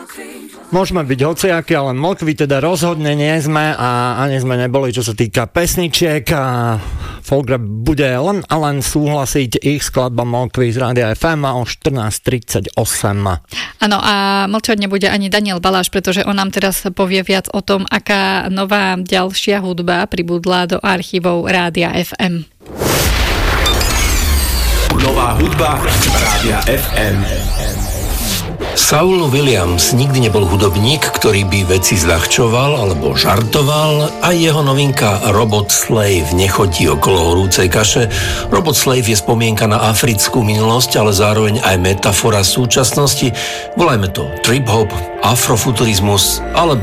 Môžeme byť hociaky, ale Mokvy teda rozhodne nie sme a ani sme neboli, čo sa týka pesničiek. A Folkrap bude len a len súhlasiť ich skladba Mokvy z Rádia FM o 14:38. Áno, a mlčať nebude ani Daniel Baláš, pretože on nám teraz povie viac o tom, aká nová ďalšia hudba pribudla do archívov Rádia FM. Nová hudba Rádia FM. Saul Williams nikdy nebol hudobník, ktorý by veci zľahčoval alebo žartoval, a jeho novinka Robot Slave nechodí okolo horúcej kaše. Robot Slave je spomienka na africkú minulosť, ale zároveň aj metafora súčasnosti. Volajme to trip-hop, afrofuturizmus alebo